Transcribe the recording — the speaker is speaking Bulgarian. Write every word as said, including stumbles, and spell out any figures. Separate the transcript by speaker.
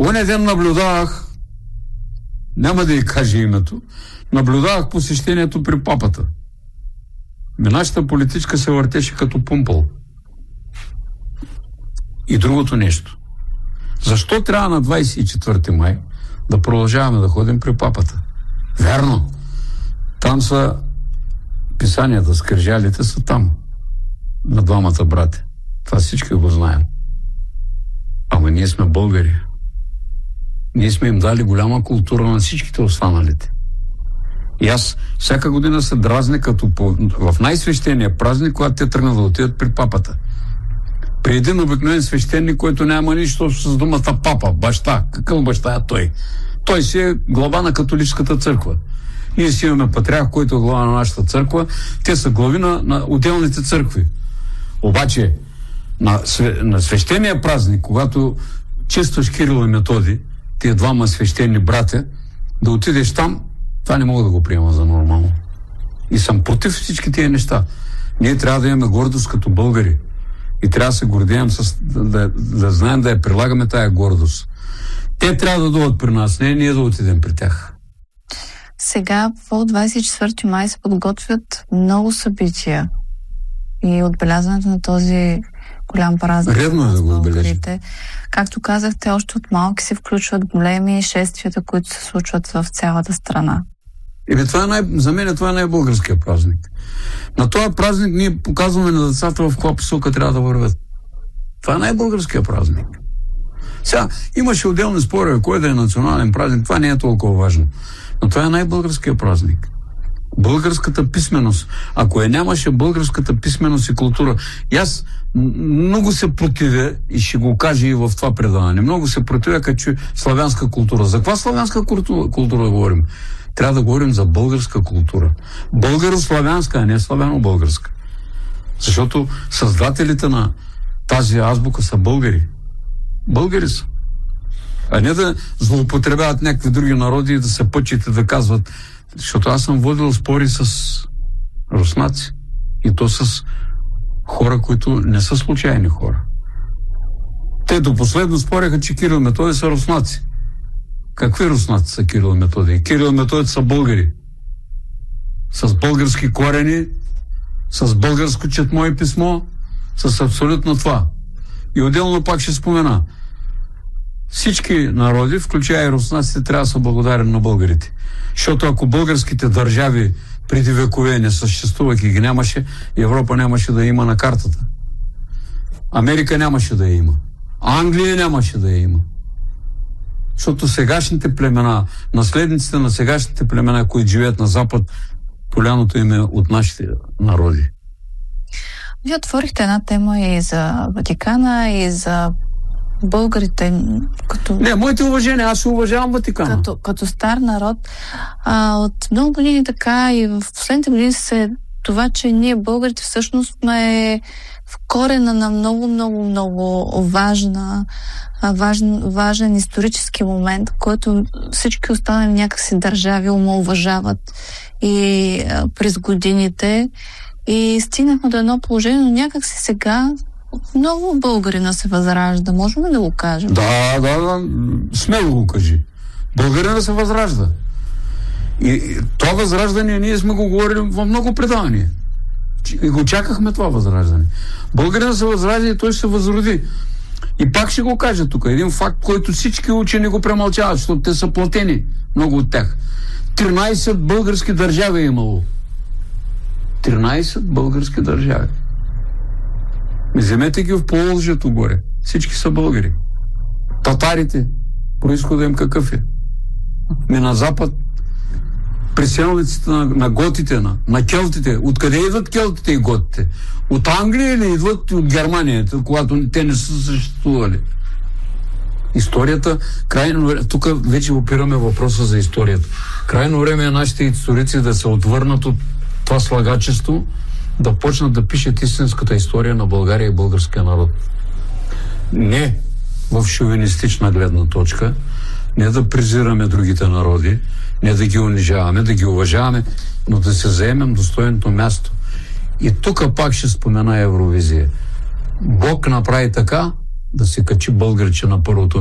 Speaker 1: Оня ден наблюдавах, няма да й кажа името, наблюдавах посещението при папата. Нашата политичка се въртеше като пумпал. И другото нещо. Защо трябва на двадесет и четвърти май да продължаваме да ходим при папата? Вярно. Там са писанията, скрижалите са там. На двамата брати. Това всички го знаем. Ама ние сме българи. Ние сме им дали голяма култура на всичките останалите. И аз всяка година се дразня като по, в най-свещения празник, когато те тръгнат да отидат при папата. При един обикновен свещеник, който няма нищо с думата папа, баща. Какъв баща е той? Той си е глава на католическата църква. Ние си имаме патриарх, който е глава на нашата църква. Те са глави на, на отделните църкви. Обаче на, на свещения празник, когато честваш Кирил и Методий, тия двама свещени братя, да отидеш там, това не мога да го приема за нормално. И съм против всички тия неща. Ние трябва да имаме гордост като българи. И трябва да се гордеем, с, да, да, да знаем да я прилагаме тая гордост. Те трябва да дойдат при нас, не ние да отидем при тях.
Speaker 2: Сега по двадесет и четвърти май се подготвят много събития. И отбелязването на този голям празник.
Speaker 1: Редно е да го отбележим.
Speaker 2: Както казахте, още от малки се включват големи шествията, които се случват в цялата страна.
Speaker 1: Еми, това е най... за мен това е най-българския празник. На този празник ние показваме на децата в каква посока трябва да вървят. Това е най-българския празник. Сега, имаше отделни спорове, кой да е национален празник, това не е толкова важно. Но това е най-българския празник. Българската писменост. Ако я нямаше българската писменост и култура, и аз много се противя, и ще го кажа и в това предаване, много се противя, като чуя славянска култура. За каква славянска култура, култура говорим? Трябва да говорим за българска култура. Българо-славянска, а не славяно-българска. Защото създателите на тази азбука са българи. Българи са. А не да злоупотребяват някакви други народи и да се пъчат и да казват. Защото аз съм водил спори с руснаци. И то с хора, които не са случайни хора. Те до последно спореха, че Кирил и Методий са руснаци. Какви руснаци са Кирил и Методий? Кирил и Методий са българи. С български корени, с българско четмо и писмо, с абсолютно това. И отделно пак ще спомена. Всички народи, включая и руснаците, трябва да са благодарени на българите. Защото ако българските държави преди векове не съществувах и ги нямаше, Европа нямаше да я има на картата. Америка нямаше да я има. Англия нямаше да я има. Защото сегашните племена, наследниците на сегашните племена, които живеят на Запад, поляното им е от нашите народи.
Speaker 2: Вие отворихте една тема и за Ватикана, и за българите. Като...
Speaker 1: Не, моите уважения, аз уважавам Ватикана.
Speaker 2: Като, като стар народ. А, от много години така и в последните години се това, че ние българите всъщност сме в корена на много, много, много важна, важен, важен исторически момент, който всички останали някакси държави омаловажават и а, през годините. И стигнахме до едно положение, но някакси сега много българина се възражда. Можем ли да го кажем?
Speaker 1: Да, да, да. Смело го кажи. Българина се възражда. И, и това възраждане ние сме го говорили в много предавания. И го чакахме това възраждане. Българина се възражда и той се възроди. И пак ще го кажа тук. Един факт, който всички учени го премълчават, защото те са платени. Много от тях. тринайсет български държави е имало. тринайсет български държави. Вземете ги в Поволжието горе. Всички са българи. Татарите, произхода им какъв е? Ми на запад, приселниците на, на готите, на, на келтите. Откъде идват келтите и готите? От Англия или идват от Германия, когато те не са съществували? Историята, крайно време, тук вече опираме въпроса за историята. Крайно време е нашите историци да се отвърнат от това слагачество, да почнат да пишат истинската история на България и българския народ. Не в шовинистична гледна точка, не да презираме другите народи, не да ги унижаваме, да ги уважаваме, но да се заемем достойното място. И тук пак ще спомена Евровизия. Бог направи така да се качи българче на първото